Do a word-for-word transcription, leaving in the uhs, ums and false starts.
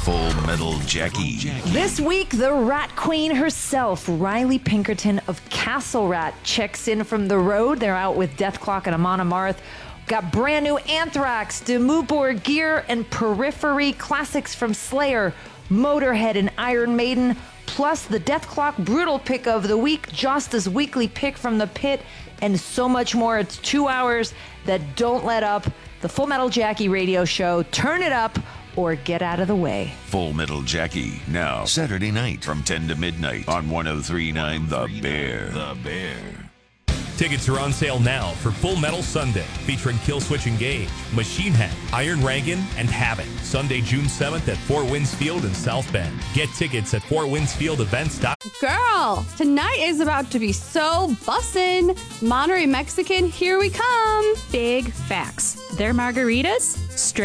Full Metal Jackie. This week, the Rat Queen herself, Riley Pinkerton of Castle Rat, checks in from the road. They're out with Deathclock and Amon Amarth. Got brand new Anthrax, Demubor Gear, and Periphery classics from Slayer, Motorhead, and Iron Maiden, plus the Deathclock Brutal Pick of the Week, Josta's weekly pick from the pit, and so much more. It's two hours that don't let up. The Full Metal Jackie radio show. Turn it up or get out of the way. Full Metal Jackie, now Saturday night from ten to midnight on one oh three point nine The Bear. The Bear. Tickets are on sale now for Full Metal Sunday, featuring Killswitch Engage, Machine Head, Iron Rankin, and Havoc. Sunday, June seventh at Fort Winds Field in South Bend. Get tickets at fort winds field events dot com. Girl, tonight is about to be so bussin'. Monterey Mexican, here we come. Big facts. Their margaritas, straight